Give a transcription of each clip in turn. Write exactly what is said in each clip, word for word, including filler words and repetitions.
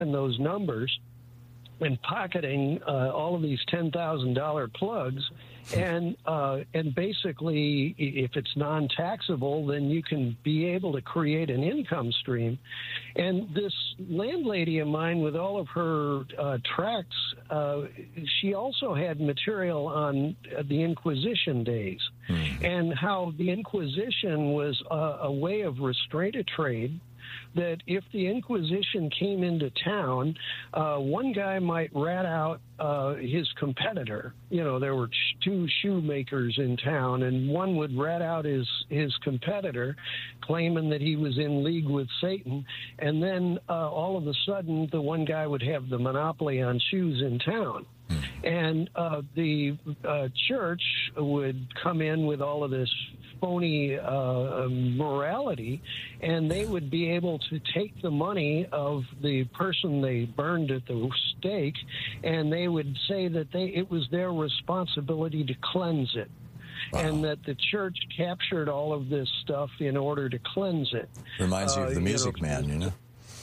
those numbers and pocketing uh, all of these ten thousand dollar plugs. And uh, and basically, if it's non-taxable, then you can be able to create an income stream. And this landlady of mine, with all of her uh, tracts, uh, she also had material on the Inquisition days, mm. and how the Inquisition was a, a way of restraint of trade. That if the Inquisition came into town, uh, one guy might rat out uh, his competitor. You know, there were sh- two shoemakers in town, and one would rat out his, his competitor, claiming that he was in league with Satan. And then uh, all of a sudden, the one guy would have the monopoly on shoes in town. And uh, the uh, church would come in with all of this phony uh, morality, and they would be able to take the money of the person they burned at the stake, and they would say that they it was their responsibility to cleanse it. Wow. And that the church captured all of this stuff in order to cleanse it. Reminds you of the uh, Music you know, Man, you know?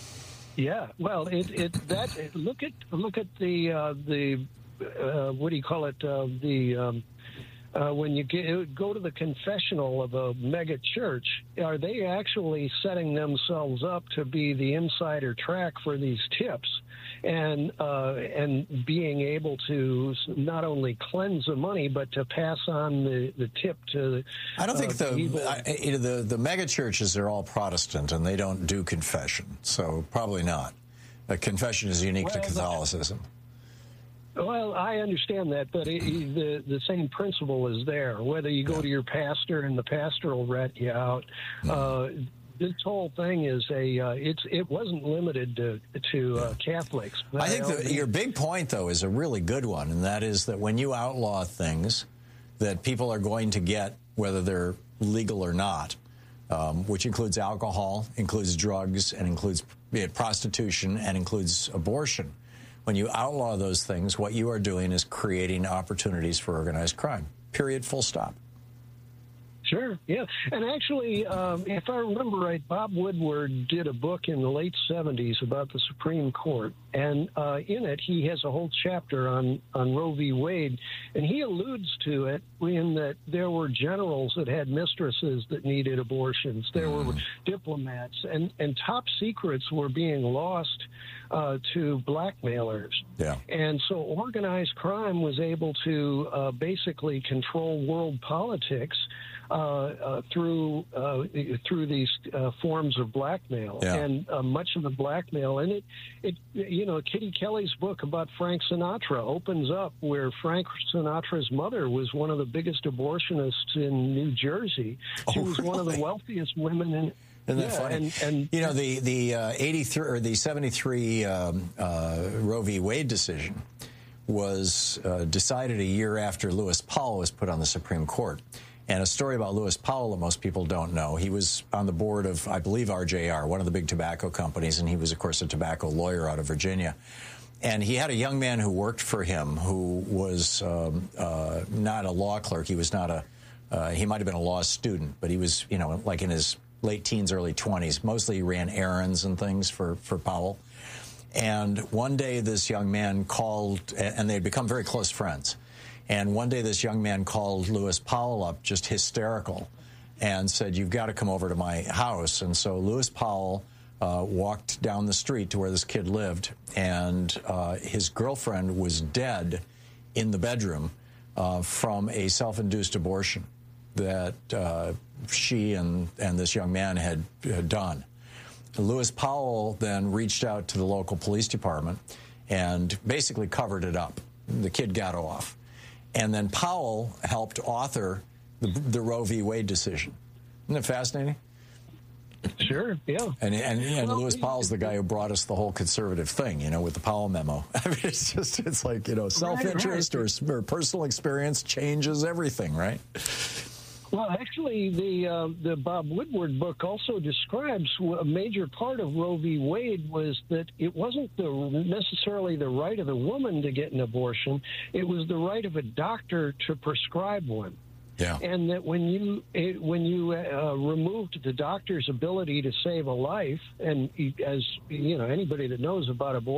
Yeah, well, it, it that it, look at look at the uh, the uh, what do you call it uh, the um, uh, when you get, go to the confessional of a mega church, are they actually setting themselves up to be the insider track for these tips, and uh, and being able to not only cleanse the money but to pass on the, the tip to? I don't think uh, the, I, you know, the the mega churches are all Protestant and they don't do confession, so probably not. A confession is unique well, to Catholicism. Well, I understand that, but it, the the same principle is there. Whether you go yeah. to your pastor and the pastor will rat you out, mm. uh, this whole thing is a uh, it's it wasn't limited to to uh, Catholics. I think the, your big point though is a really good one, and that is that when you outlaw things that people are going to get, whether they're legal or not, um, which includes alcohol, includes drugs, and includes prostitution, and includes abortion. When you outlaw those things, what you are doing is creating opportunities for organized crime. Period. Full stop. Sure, yeah. And actually, um, if I remember right, Bob Woodward did a book in the late seventies about the Supreme Court. And uh, in it, he has a whole chapter on, on Roe v. Wade. And he alludes to it in that there were generals that had mistresses that needed abortions. There were diplomats. And, and top secrets were being lost uh, to blackmailers. Yeah. And so organized crime was able to uh, basically control world politics Uh, uh, through uh, through these uh, forms of blackmail, yeah. and uh, much of the blackmail, and it, it, you know, Kitty Kelly's book about Frank Sinatra opens up where Frank Sinatra's mother was one of the biggest abortionists in New Jersey. She oh, was really? one of the wealthiest women in. Isn't that yeah, funny? And, and you know, the the uh, eighty-three or the seventy-three um, uh, Roe v. Wade decision was uh, decided a year after Lewis Powell was put on the Supreme Court. And a story about Lewis Powell that most people don't know. He was on the board of, I believe, R J R, one of the big tobacco companies, and he was, of course, a tobacco lawyer out of Virginia. And he had a young man who worked for him who was um, uh, not a law clerk. He was not a, uh, he might have been a law student, but he was, you know, like in his late teens, early twenties. Mostly he ran errands and things for, for Powell. And one day this young man called, and they'd become very close friends. And one day this young man called Lewis Powell up, just hysterical, and said, "You've got to come over to my house." And so Lewis Powell uh, walked down the street to where this kid lived, and uh, his girlfriend was dead in the bedroom uh, from a self-induced abortion that uh, she and, and this young man had, had done. Lewis Powell then reached out to the local police department and basically covered it up. The kid got off. And then Powell helped author the, the Roe v. Wade decision. Isn't it fascinating? Sure, yeah. And and, and well, Lewis Powell's the guy who brought us the whole conservative thing, you know, with the Powell memo. I mean, it's just, it's like, you know, self-interest right, right. Or, or personal experience changes everything, right? Well, actually, the uh, the Bob Woodward book also describes a major part of Roe v. Wade was that it wasn't the, necessarily the right of the woman to get an abortion. It was the right of a doctor to prescribe one. Yeah. And that when you it, when you uh, removed the doctor's ability to save a life, and as you know, anybody that knows about abortion